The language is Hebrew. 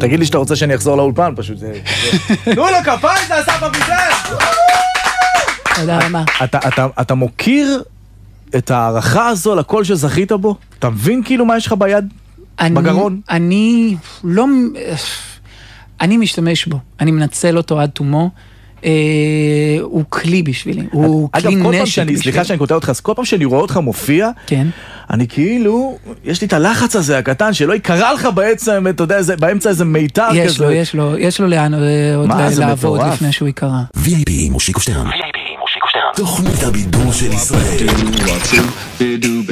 תגיד לי שאתה רוצה שאני אחזור לאולפן, פשוט זה... תנו לו כפיים, זה אסף אביטל! תודה רבה. אתה מוקיר את הערכה הזו לקול שזכית בו? אתה מבין כאילו מה יש לך ביד? בגרון? אני לא... אני משתמש בו. אני מנצל אותו עד תומו. הוא כלי בשבילי. הוא כלי נשק בשבילי. סליחה שאני כותב אותך, אז כל פעם שאני רואה אותך מופיע, אני כאילו, יש לי את הלחץ הזה הקטן, שלא יקרה לך בעצם, אתה יודע, באמצע איזה מיתר כזה. יש לו לאן עוד לעבוד לפני שהוא יקרה. VIP מושיקו שטרן. תוכנית הבידור של ישראל.